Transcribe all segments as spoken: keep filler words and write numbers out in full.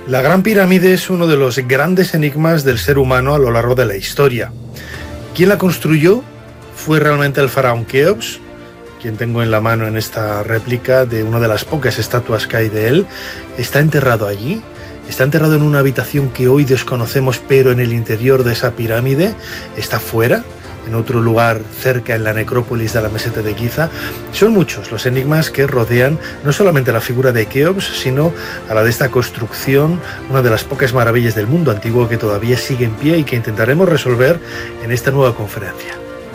La Gran Pirámide es uno de los grandes enigmas del ser humano a lo largo de la historia. ¿Quién la construyó? ¿Fue realmente el faraón Keops, quien tengo en la mano en esta réplica de una de las pocas estatuas que hay de él? ¿Está enterrado allí? ¿Está enterrado en una habitación que hoy desconocemos, pero en el interior de esa pirámide? ¿Está fuera? ¿En otro lugar cerca en la necrópolis de la meseta de Giza? Son muchos los enigmas que rodean no solamente la figura de Keops, sino a la de esta construcción, una de las pocas maravillas del mundo antiguo que todavía sigue en pie y que intentaremos resolver en esta nueva conferencia.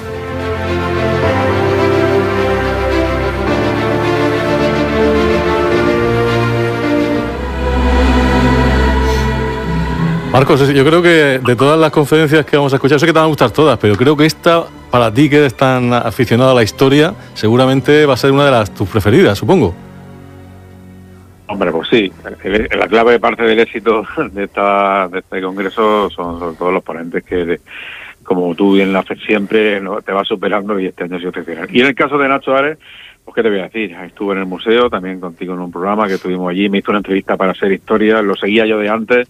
Marcos, yo creo que de todas las conferencias que vamos a escuchar, sé que te van a gustar todas, pero creo que esta, para ti que eres tan aficionado a la historia, seguramente va a ser una de las tus preferidas, supongo. Hombre, pues sí. La clave de parte del éxito de, esta, de este congreso son sobre todo los ponentes que, como tú bien lo haces siempre, ¿no?, te vas superando y este año ha sido excepcional. Y en el caso de Nacho Ares, pues qué te voy a decir, estuve en el museo, también contigo en un programa que estuvimos allí, me hizo una entrevista para hacer historia, lo seguía yo de antes.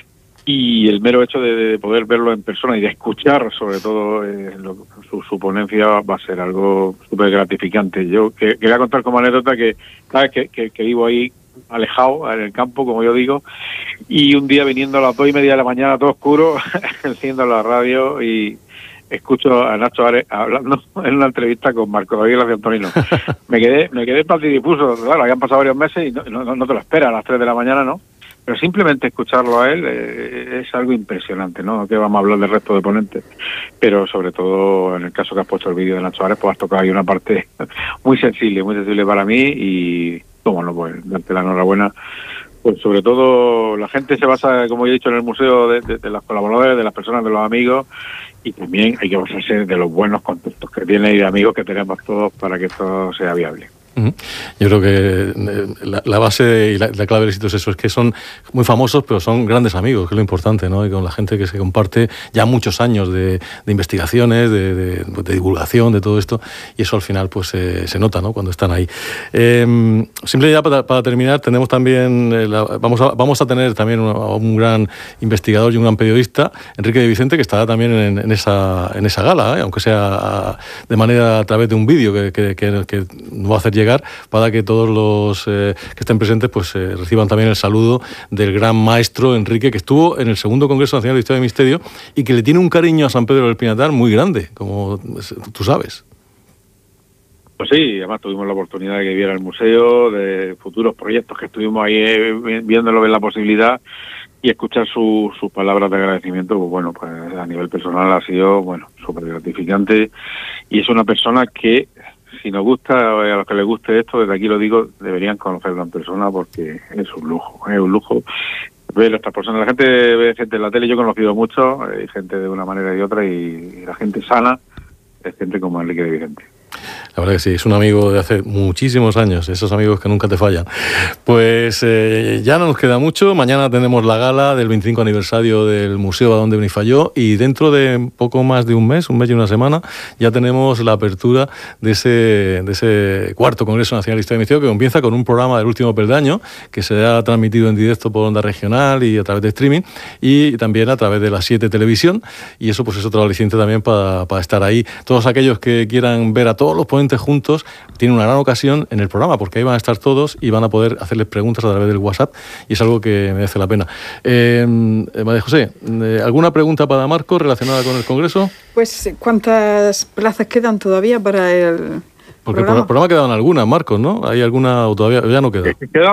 Y el mero hecho de, de poder verlo en persona y de escuchar, sobre todo, eh, lo, su, su ponencia va a ser algo súper gratificante. Yo que, quería contar como anécdota que, sabes, que, que, que vivo ahí alejado, en el campo, como yo digo, y un día viniendo a las dos y media de la mañana, todo oscuro, enciendo la radio y escucho a Nacho Ares hablando en una entrevista con Marco David García Antonino. Me quedé, me quedé patidifuso, claro, habían pasado varios meses y no, no, no te lo esperas, a las tres de la mañana, ¿no? Pero simplemente escucharlo a él eh, es algo impresionante, ¿no? Que vamos a hablar del resto de ponentes, pero sobre todo en el caso que has puesto el vídeo de Nacho Ares, pues has tocado ahí una parte muy sensible, muy sensible para mí y, cómo no, pues darte la enhorabuena. Pues sobre todo la gente se basa, como he dicho, en el museo de, de, de los colaboradores, de las personas, de los amigos, y también hay que basarse de los buenos contactos que tiene y de amigos que tenemos todos para que esto sea viable. Yo creo que la, la base y la, la clave del éxito es eso, es que son muy famosos, pero son grandes amigos, que es lo importante, ¿no? Y con la gente que se comparte ya muchos años de, de investigaciones, de, de, de divulgación, de todo esto, y eso al final pues eh, se nota, ¿no?, cuando están ahí. Eh, simple ya para, para terminar, tenemos también, eh, la, vamos, a, vamos a tener también un, un gran investigador y un gran periodista, Enrique de Vicente, que estará también en, en, esa, en esa gala, ¿eh?, aunque sea de manera a través de un vídeo que, que, que, que nos va a hacer llegar para que todos los eh, que estén presentes pues eh, reciban también el saludo del gran maestro Enrique, que estuvo en el segundo Congreso Nacional de Historia del Misterio y que le tiene un cariño a San Pedro del Pinatar muy grande, como tú sabes. Pues sí, además tuvimos la oportunidad de que viera el museo, de futuros proyectos que estuvimos ahí eh, viéndolo, ver la posibilidad y escuchar sus su palabras de agradecimiento. Pues bueno, pues a nivel personal ha sido, bueno, súper gratificante, y es una persona que, si nos gusta, a los que les guste esto, desde aquí lo digo, deberían conocerlo en persona porque es un lujo, es un lujo ver a estas personas. La gente ve gente en la tele, yo he conocido mucho, hay gente de una manera y de otra, y la gente sana es gente como Enrique de Vicente. La verdad que sí, es un amigo de hace muchísimos años, esos amigos que nunca te fallan. Pues eh, ya no nos queda mucho, mañana tenemos la gala del veinticinco aniversario del Museo Adón de Benifayó y dentro de poco más de un mes, un mes y una semana, ya tenemos la apertura de ese, de ese cuarto Congreso Nacional de Historia del Misterio, que comienza con un programa del último peldaño que será transmitido en directo por Onda Regional y a través de streaming y también a través de la siete Televisión, y eso pues es otro aliciente también para, para estar ahí. Todos aquellos que quieran ver a todos los ponentes juntos tienen una gran ocasión en el programa, porque ahí van a estar todos y van a poder hacerles preguntas a través del WhatsApp, y es algo que merece la pena. Eh, María José, ¿alguna pregunta para Marco relacionada con el Congreso? Pues, ¿cuántas plazas quedan todavía para el Porque programa? el programa quedaban algunas, Marcos, ¿no? ¿Hay alguna o todavía ya no queda? Queda